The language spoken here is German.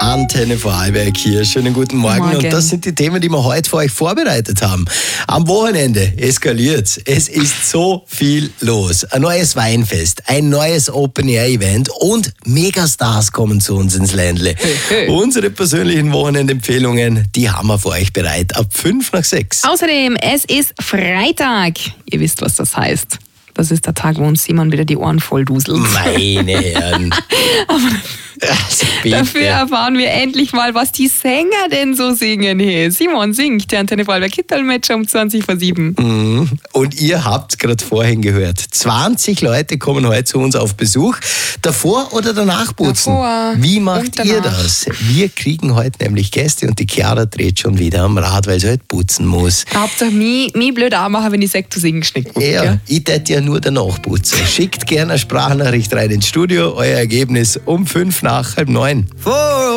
Antenne Vorarlberg hier. Schönen guten Morgen. Und das sind die Themen, die wir heute für euch vorbereitet haben. Am Wochenende eskaliert. Es ist so viel los. Ein neues Weinfest, ein neues Open-Air-Event und Megastars kommen zu uns ins Ländle. Unsere persönlichen Wochenendempfehlungen, die haben wir für euch bereit. Ab 5:06. Außerdem, es ist Freitag. Ihr wisst, was das heißt. Das ist der Tag, wo uns Simon wieder die Ohren voll duselt. Meine Herren. Also dafür erfahren wir endlich mal, was die Sänger denn so singen. Hey, Simon singt, der Antenne Vorarlberg Kittelmatch um 20:07. Und ihr habt gerade vorhin gehört, 20 Leute kommen heute zu uns auf Besuch. Davor oder danach putzen? Davor. Wie macht ihr das? Wir kriegen heute nämlich Gäste und die Chiara dreht schon wieder am Rad, weil sie heute putzen muss. Hauptsache mich blöd anmachen, wenn ich sage, du singen schnickt. Ja, ich tät ja nur danach putzen. Schickt gerne eine Sprachnachricht rein ins Studio, euer Ergebnis um 8:55.